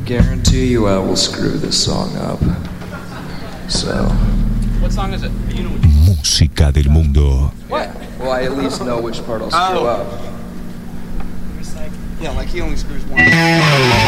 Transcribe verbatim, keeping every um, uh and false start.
guarantee you I will screw this song up. So. What song is it? You know Música del mundo. What? Well, I at least know which part I'll screw Oh. up. Yeah, like he only screws one.